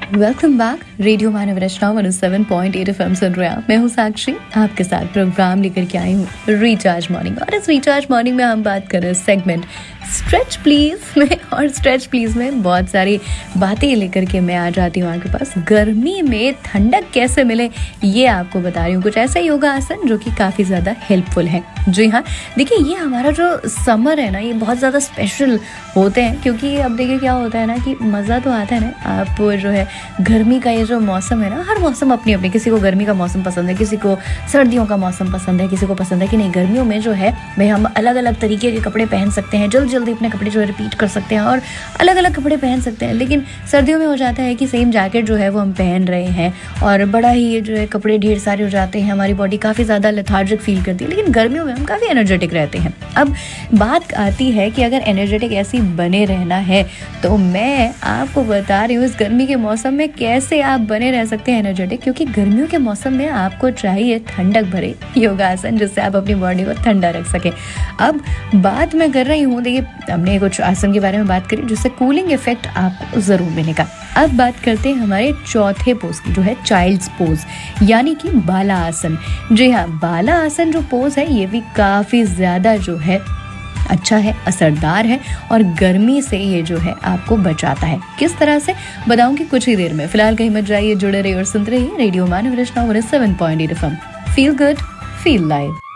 Welcome back. Radio मानव रचना 107.8 FM सुन रहे हैं आप। मैं हूँ साक्षी, आपके साथ प्रोग्राम लेकर के आई हूँ रिचार्ज मॉर्निंग। और इस रिचार्ज मॉर्निंग में हम बात कर रहे हैं सेगमेंट स्ट्रेच प्लीज में। और स्ट्रेच प्लीज में बहुत सारी बातें लेकर के मैं आ जाती हूँ आपके पास। गर्मी में ठंडक कैसे मिले ये आपको बता रही हूँ। कुछ ऐसा योगा आसन जो कि काफ़ी ज़्यादा हेल्पफुल है। जी हाँ, देखिए ये हमारा जो समर है ना, ये बहुत ज़्यादा स्पेशल होते हैं, क्योंकि अब देखिए क्या होता है ना कि मज़ा तो आता है ना। आप जो है गर्मी का ये जो मौसम है ना, हर मौसम अपनी अपनी, किसी को गर्मी का मौसम पसंद है, किसी को सर्दियों का मौसम पसंद है, किसी को पसंद है कि नहीं गर्मियों में जो है भाई हम अलग अलग तरीके के कपड़े पहन सकते हैं, जल्दी अपने कपड़े जो है रिपीट कर सकते हैं और अलग अलग कपड़े पहन सकते हैं। लेकिन सर्दियों में हो जाता है कि सेम जैकेट जो है वो हम पहन रहे हैं और बड़ा ही ये जो है कपड़े ढेर सारे हो जाते हैं, हमारी बॉडी काफ़ी ज़्यादा लेथार्जिक फील करती है। लेकिन गर्मियों में हम काफ़ी एनर्जेटिक रहते हैं। अब बात आती है कि अगर एनर्जेटिक ऐसी बने रहना है तो मैं आपको बता रही हूँ इस गर्मी के मौसम में कैसे आप बने रह सकते हैं एनर्जेटिक। क्योंकि गर्मियों के मौसम में आपको चाहिए ठंडक भरे योगासन, जिससे आप अपनी बॉडी को ठंडा रख सकें। अब बात मैं कर रही हूँ, देखिए हमने कुछ आसन के बारे में बात करी जिससे कूलिंग इफेक्ट आपको ज़रूर मिलेगा। अब बात करते हैं हमारे चौथे पोज की, जो है चाइल्ड्स पोज, यानी कि बाला आसन। जी हाँ, बाला आसन जो पोज है ये भी काफ़ी ज़्यादा जो है अच्छा है, असरदार है और गर्मी से ये जो है आपको बचाता है। किस तरह से बताऊंगी कुछ ही देर में। फिलहाल कहीं मत जाइए, जुड़े रहिए और सुनते रहिए रेडियो मानव रचना 107.8 FM। Feel good, feel live.